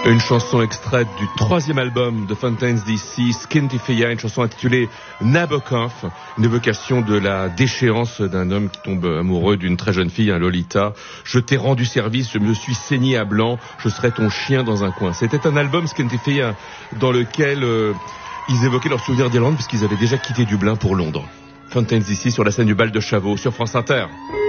Une chanson extraite du 3e album de Fountains DC, Skintifia, une chanson intitulée Nabokov, une évocation de la déchéance d'un homme qui tombe amoureux d'une très jeune fille, un Lolita. Je t'ai rendu service, je me suis saigné à blanc, je serai ton chien dans un coin. C'était un album, Skintifia, dans lequel ils évoquaient leurs souvenirs d'Irlande puisqu'ils avaient déjà quitté Dublin pour Londres. Fountains DC sur la scène du bal de Chavaux sur France Inter.